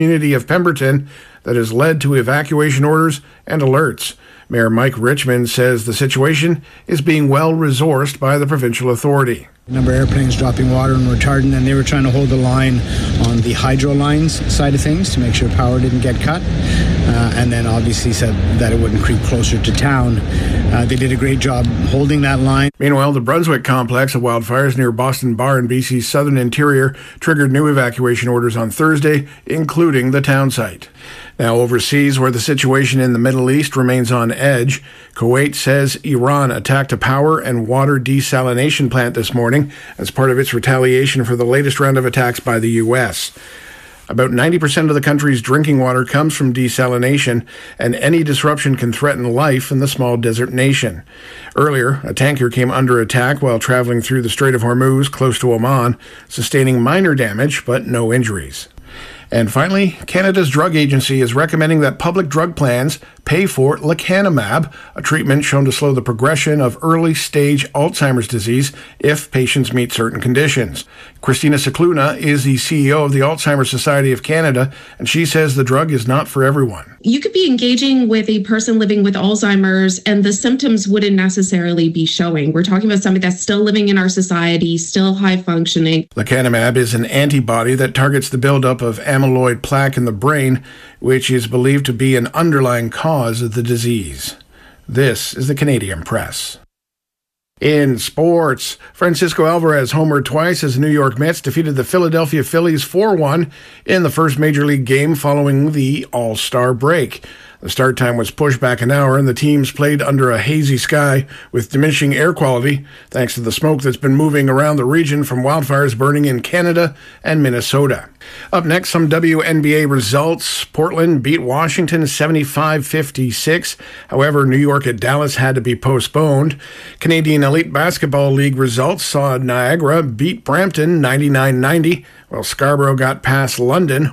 community of Pemberton that has led to evacuation orders and alerts. Mayor Mike Richmond says the situation is being well resourced by the provincial authority. A number of airplanes dropping water and retardant, and they were trying to hold the line on the hydro lines side of things to make sure power didn't get cut, and then obviously said that it wouldn't creep closer to town. They did a great job holding that line. Meanwhile, the Brunswick complex of wildfires near Boston Bar in BC's southern interior triggered new evacuation orders on Thursday, including the town site. Now overseas, where the situation in the Middle East remains on edge, Kuwait says Iran attacked a power and water desalination plant this morning as part of its retaliation for the latest round of attacks by the U.S. About 90% of the country's drinking water comes from desalination, and any disruption can threaten life in the small desert nation. Earlier, a tanker came under attack while traveling through the Strait of Hormuz close to Oman, sustaining minor damage but no injuries. And finally, Canada's drug agency is recommending that public drug plans pay for lecanemab, a treatment shown to slow the progression of early-stage Alzheimer's disease if patients meet certain conditions. Christina Cicluna is the CEO of the Alzheimer's Society of Canada, and she says the drug is not for everyone. You could be engaging with a person living with Alzheimer's and the symptoms wouldn't necessarily be showing. We're talking about somebody that's still living in our society, still high functioning. Lecanemab is an antibody that targets the buildup of amyloid plaque in the brain, which is believed to be an underlying cause of the disease. This is the Canadian Press. In sports, Francisco Alvarez homered twice as the New York Mets defeated the Philadelphia Phillies 4-1 in the first Major League game following the All-Star break. The start time was pushed back an hour, and the teams played under a hazy sky with diminishing air quality thanks to the smoke that's been moving around the region from wildfires burning in Canada and Minnesota. Up next, some WNBA results. Portland beat Washington 75-56. However, New York at Dallas had to be postponed. Canadian Elite Basketball League results saw Niagara beat Brampton 99-90, while Scarborough got past London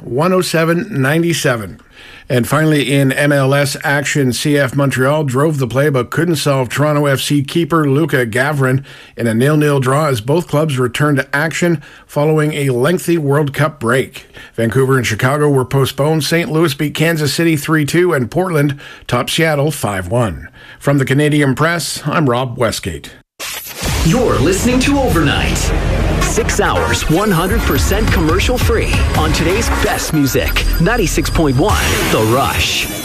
107-97. And finally, in MLS action, CF Montreal drove the play but couldn't solve Toronto FC keeper Luca Gavrin in a 0-0 draw as both clubs returned to action following a lengthy World Cup break. Vancouver and Chicago were postponed. St. Louis beat Kansas City 3-2, and Portland topped Seattle 5-1. From the Canadian Press, I'm Rob Westgate. You're listening to Overnight. 6 hours, 100% commercial free on today's best music. 96.1 The Rush.